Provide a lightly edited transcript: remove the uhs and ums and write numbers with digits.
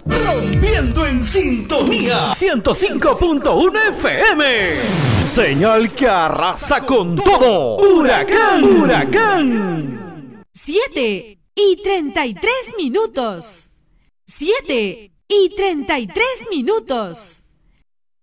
Rompiendo en sintonía 105.1 FM. Señal que arrasa con todo. Huracán, huracán. 7:33. 7:33.